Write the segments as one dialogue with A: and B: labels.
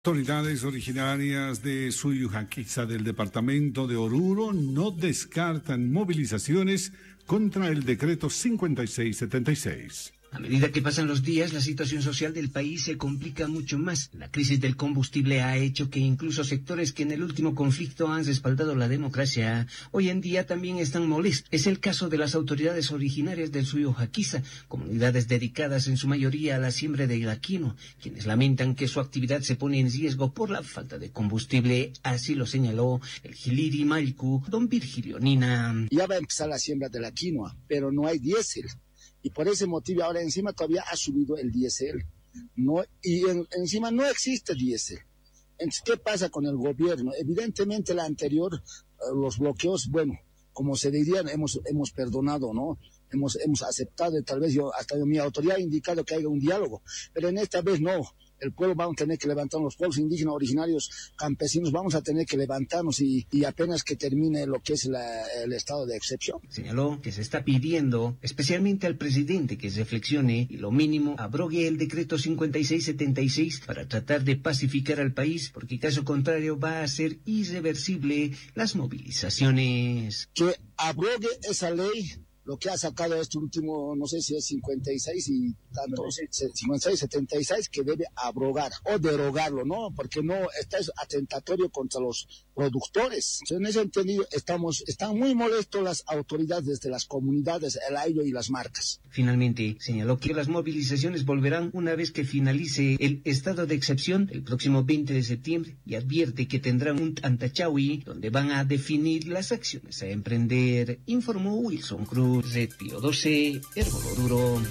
A: Autoridades originarias de Suyujaquiza del departamento de Oruro no descartan movilizaciones contra el decreto 5676.
B: A medida que pasan los días, la situación social del país se complica mucho más. La crisis del combustible ha hecho que incluso sectores que en el último conflicto han respaldado la democracia, hoy en día también están molestos. Es el caso de las autoridades originarias del Suyujaquiza, comunidades dedicadas en su mayoría a la siembra de quino, quienes lamentan que su actividad se pone en riesgo por la falta de combustible. Así lo señaló el Giliri Maycu, don Virgilio Nina.
C: Ya va a empezar la siembra de la quinoa, pero no hay diésel. Y por ese motivo ahora encima todavía ha subido el diésel, ¿no? Y encima no existe diésel. Entonces, ¿qué pasa con el gobierno? Evidentemente la anterior, los bloqueos, bueno, como se diría, hemos perdonado, ¿no? Hemos aceptado, y tal vez hasta mi autoridad ha indicado que haya un diálogo, pero en esta vez no. El pueblo vamos a tener que levantarnos, los pueblos indígenas originarios, campesinos, vamos a tener que levantarnos y apenas que termine lo que es el estado de excepción.
B: Señaló que se está pidiendo, especialmente al presidente, que reflexione y lo mínimo abrogue el decreto 5676 para tratar de pacificar al país, porque caso contrario va a ser irreversible las movilizaciones.
C: Que abrogue esa ley. Lo que ha sacado este último, no sé si es 56 y tantos, 56, 76, que debe abrogar o derogarlo, ¿no? Porque no, está atentatorio contra los productores. Entonces, en ese entendido, están muy molestos las autoridades desde las comunidades, el aire y las marcas.
B: Finalmente, señaló que las movilizaciones volverán una vez que finalice el estado de excepción el próximo 20 de septiembre y advierte que tendrán un Antachawi donde van a definir las acciones a emprender, informó Wilson Cruz. Red Pío 12, Herbol Oruro.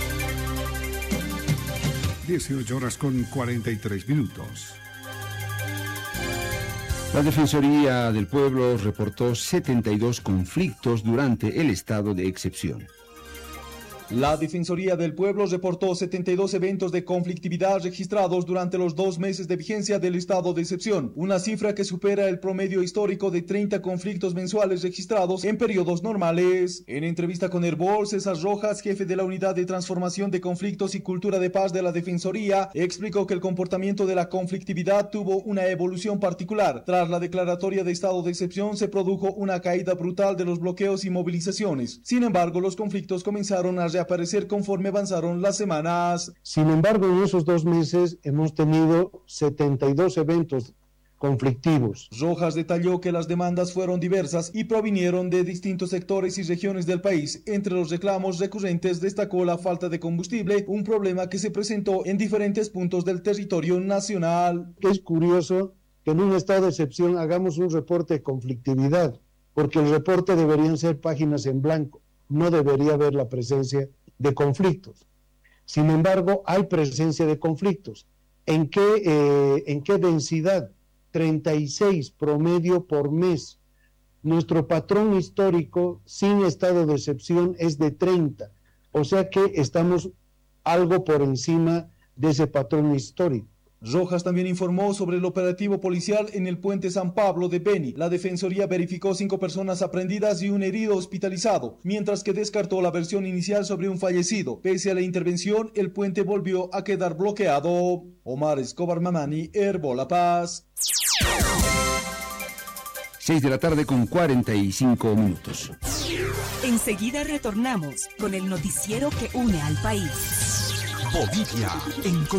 A: 18:43.
D: La Defensoría del Pueblo reportó 72 conflictos durante el estado de excepción.
E: La Defensoría del Pueblo reportó 72 eventos de conflictividad registrados durante los 2 meses de vigencia del estado de excepción, una cifra que supera el promedio histórico de 30 conflictos mensuales registrados en periodos normales. En entrevista con Herbol, César Rojas, jefe de la Unidad de Transformación de Conflictos y Cultura de Paz de la Defensoría, explicó que el comportamiento de la conflictividad tuvo una evolución particular. Tras la declaratoria de estado de excepción se produjo una caída brutal de los bloqueos y movilizaciones. Sin embargo, los conflictos comenzaron a aparecer conforme avanzaron las semanas.
F: Sin embargo, en esos 2 meses hemos tenido 72 eventos conflictivos.
E: Rojas detalló que las demandas fueron diversas y provinieron de distintos sectores y regiones del país. Entre los reclamos recurrentes destacó la falta de combustible, un problema que se presentó en diferentes puntos del territorio nacional.
F: Es curioso que en un estado de excepción hagamos un reporte de conflictividad, porque el reporte deberían ser páginas en blanco. No debería haber la presencia de conflictos. Sin embargo, hay presencia de conflictos. ¿En qué densidad? 36 promedio por mes. Nuestro patrón histórico sin estado de excepción es de 30. O sea que estamos algo por encima de ese patrón histórico.
E: Rojas también informó sobre el operativo policial en el puente San Pablo de Beni. La Defensoría verificó 5 personas aprehendidas y un herido hospitalizado, mientras que descartó la versión inicial sobre un fallecido. Pese a la intervención, el puente volvió a quedar bloqueado. Omar Escobar Mamani, Herbol La Paz.
D: 6:45.
G: Enseguida retornamos con el noticiero que une al país.
H: Bolivia en